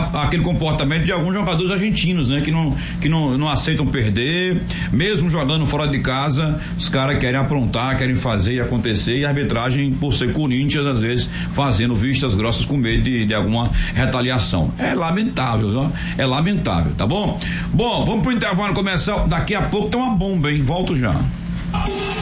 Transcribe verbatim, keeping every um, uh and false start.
a, aquele comportamento de alguns jogadores argentinos, né? Que não, que não, não aceitam perder, mesmo jogando fora de casa, os caras querem aprontar, querem fazer e acontecer, e a arbitragem, por ser Corinthians, às vezes fazendo vistas grossas com medo de, de alguma retaliação. É lamentável, não? É lamentável, tá bom? Bom, vamos pro intervalo começar, daqui a pouco tem uma bomba, hein? Volto já.